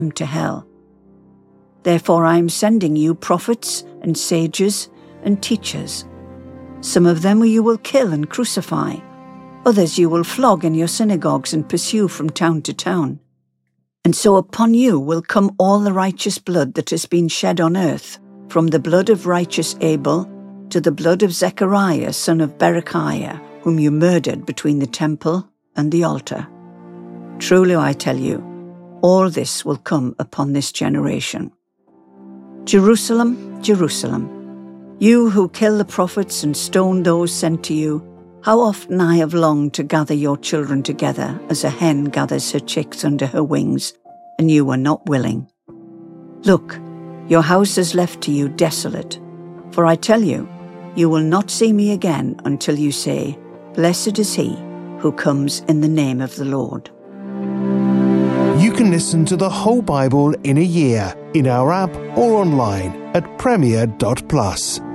to hell. Therefore I am sending you prophets and sages and teachers. Some of them you will kill and crucify. Others you will flog in your synagogues and pursue from town to town. And so upon you will come all the righteous blood that has been shed on earth, from the blood of righteous Abel to the blood of Zechariah, son of Berechiah, whom you murdered between the temple and the altar. Truly I tell you, all this will come upon this generation. Jerusalem, Jerusalem, you who kill the prophets and stone those sent to you, how often I have longed to gather your children together as a hen gathers her chicks under her wings, and you were not willing. Look, your house is left to you desolate. For I tell you, you will not see me again until you say, Blessed is he who comes in the name of the Lord. You can listen to the whole Bible in a year in our app or online at premier.plus.